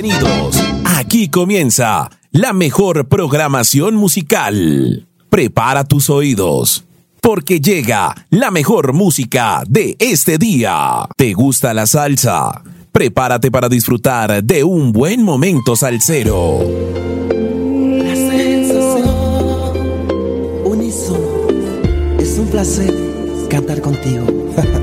bienvenidos. Aquí comienza la mejor programación musical. Prepara tus oídos, porque llega la mejor música de este día. ¿Te gusta la salsa? Prepárate para disfrutar de un buen momento salsero. La sensación unísono. Es un placer cantar contigo.